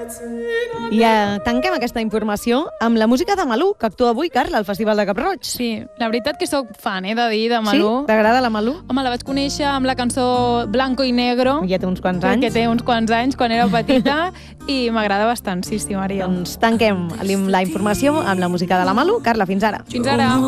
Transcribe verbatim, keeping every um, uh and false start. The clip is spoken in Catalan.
I eh, tanquem aquesta informació amb la música de Malú, que actua avui, Carla, al Festival de Cap-roig. Sí, la veritat que sóc fan, he de dir, de Malú. Sí? T'agrada la Malú? Home, la vaig conèixer amb la cançó Blanco i Negro. Ja té uns quants anys. Que té uns quants anys, quan era petita, i m'agrada bastant, sí, sí, Maria. Doncs tanquem la informació amb la música de la Malú. Carla, fins ara. Fins ara.